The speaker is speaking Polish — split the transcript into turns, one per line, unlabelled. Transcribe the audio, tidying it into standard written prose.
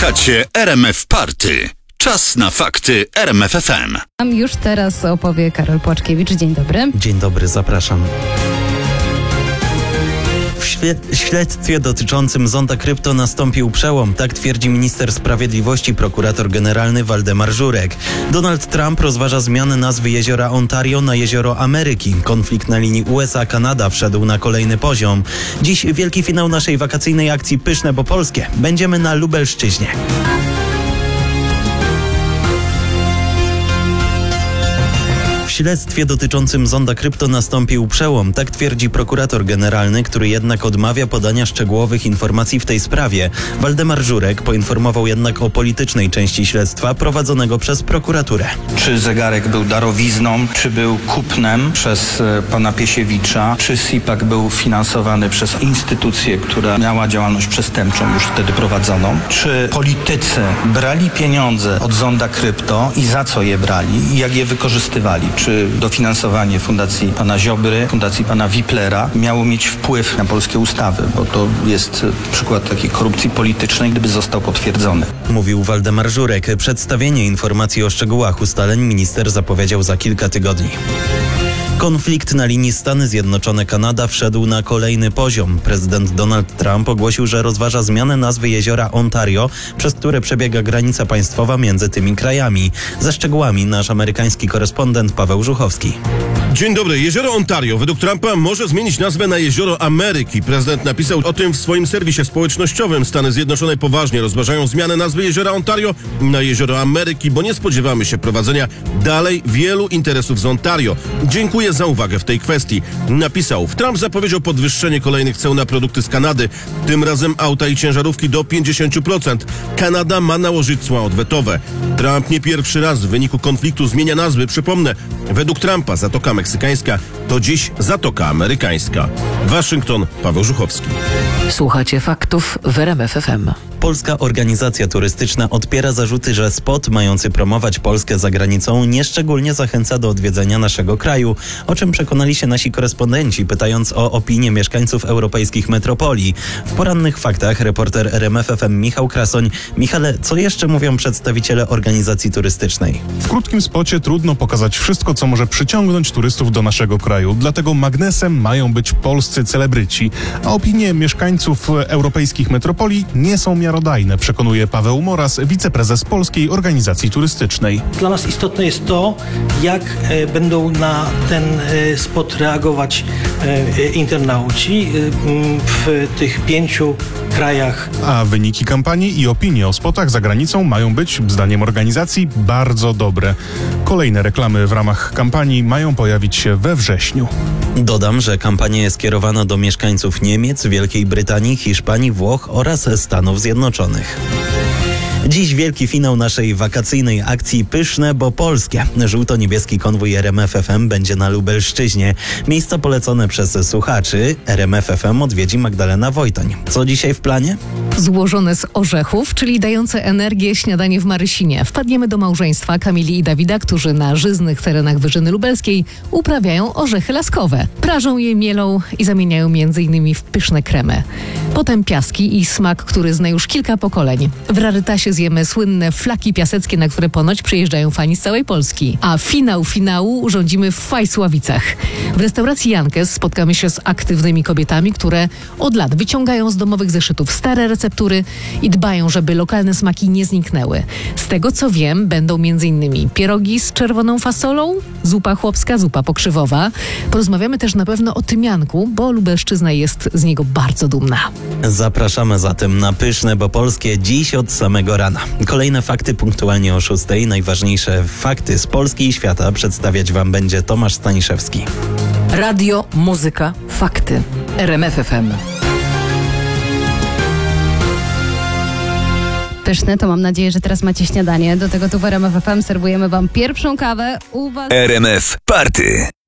Słuchacie RMF Party. Czas na fakty RMF FM.
Już teraz opowie Karol Płaczkiewicz. Dzień dobry.
Dzień dobry, zapraszam. W śledztwie dotyczącym zonda krypto nastąpił przełom, tak twierdzi minister sprawiedliwości, prokurator generalny Waldemar Żurek. Donald Trump rozważa zmianę nazwy jeziora Ontario na jezioro Ameryki. Konflikt na linii USA-Kanada wszedł na kolejny poziom. Dziś wielki finał naszej wakacyjnej akcji Pyszne, bo polskie. Będziemy na Lubelszczyźnie. W śledztwie dotyczącym zonda krypto nastąpił przełom, tak twierdzi prokurator generalny, który jednak odmawia podania szczegółowych informacji w tej sprawie. Waldemar Żurek poinformował jednak o politycznej części śledztwa prowadzonego przez prokuraturę.
Czy zegarek był darowizną, czy był kupnem przez pana Piesiewicza, czy SIPAK był finansowany przez instytucję, która miała działalność przestępczą już wtedy prowadzoną, czy politycy brali pieniądze od zonda krypto i za co je brali i jak je wykorzystywali. Czy dofinansowanie fundacji pana Ziobry, fundacji pana Wiplera miało mieć wpływ na polskie ustawy, bo to jest przykład takiej korupcji politycznej, gdyby został potwierdzony.
Mówił Waldemar Żurek. Przedstawienie informacji o szczegółach ustaleń minister zapowiedział za kilka tygodni. Konflikt na linii Stany Zjednoczone-Kanada wszedł na kolejny poziom. Prezydent Donald Trump ogłosił, że rozważa zmianę nazwy jeziora Ontario, przez które przebiega granica państwowa między tymi krajami. Ze szczegółami nasz amerykański korespondent Paweł Żuchowski.
Dzień dobry. Jezioro Ontario według Trumpa może zmienić nazwę na Jezioro Ameryki. Prezydent napisał o tym w swoim serwisie społecznościowym. Stany Zjednoczone poważnie rozważają zmianę nazwy Jeziora Ontario na Jezioro Ameryki, bo nie spodziewamy się prowadzenia dalej wielu interesów z Ontario. Dziękuję za uwagę w tej kwestii. Napisał. Trump zapowiedział podwyższenie kolejnych ceł na produkty z Kanady. Tym razem auta i ciężarówki do 50%. Kanada ma nałożyć cła odwetowe. Trump nie pierwszy raz w wyniku konfliktu zmienia nazwy. Przypomnę, według Trumpa Zatoka Meksykańska to dziś Zatoka Amerykańska. Waszyngton, Paweł Żuchowski.
Słuchacie faktów w RMF FM.
Polska organizacja turystyczna odpiera zarzuty, że spot mający promować Polskę za granicą nieszczególnie zachęca do odwiedzenia naszego kraju, o czym przekonali się nasi korespondenci, pytając o opinię mieszkańców europejskich metropolii. W porannych faktach reporter RMF FM Michał Krasoń. Michale, co jeszcze mówią przedstawiciele organizacji turystycznej?
W krótkim spocie trudno pokazać wszystko, co może przyciągnąć turystów do naszego kraju. Dlatego magnesem mają być polscy celebryci, a opinie mieszkańców europejskich metropolii nie są miarodajne, przekonuje Paweł Moras, wiceprezes Polskiej Organizacji Turystycznej.
Dla nas istotne jest to, jak będą na ten spot reagować internauci w tych 5 krajach.
A wyniki kampanii i opinie o spotach za granicą mają być, zdaniem organizacji, bardzo dobre. Kolejne reklamy w ramach kampanii mają pojawić się we wrześniu.
Dodam, że kampania jest kierowana do mieszkańców Niemiec, Wielkiej Brytanii, Hiszpanii, Włoch oraz Stanów Zjednoczonych. Dziś wielki finał naszej wakacyjnej akcji Pyszne, bo polskie. Żółto-niebieski konwój RMF FM będzie na Lubelszczyźnie. Miejsca polecone przez słuchaczy RMF FM odwiedzi Magdalena Wojtoń. Co dzisiaj w planie?
Złożone z orzechów, czyli dające energię śniadanie w Marysinie. Wpadniemy do małżeństwa Kamili i Dawida, którzy na żyznych terenach Wyżyny Lubelskiej uprawiają orzechy laskowe. Prażą je, mielą i zamieniają m.in. w pyszne kremy. Potem piaski i smak, który zna już kilka pokoleń. W rarytasie zjemy słynne flaki piaseckie, na które ponoć przyjeżdżają fani z całej Polski. A finał finału urządzimy w Fajsławicach. W restauracji Jankes spotkamy się z aktywnymi kobietami, które od lat wyciągają z domowych zeszytów stare receptury i dbają, żeby lokalne smaki nie zniknęły. Z tego co wiem, będą m.in. pierogi z czerwoną fasolą, zupa chłopska, zupa pokrzywowa. Porozmawiamy też na pewno o tymianku, bo Lubelszczyzna jest z niego bardzo dumna.
Zapraszamy zatem na Pyszne, bo polskie dziś od samego rana. Kolejne fakty punktualnie o 6:00. Najważniejsze fakty z Polski i świata przedstawiać Wam będzie Tomasz Staniszewski.
Radio, muzyka, fakty. RMF FM.
Pyszne, to mam nadzieję, że teraz macie śniadanie. Do tego tu w RMF FM serwujemy Wam pierwszą kawę.
RMF Party.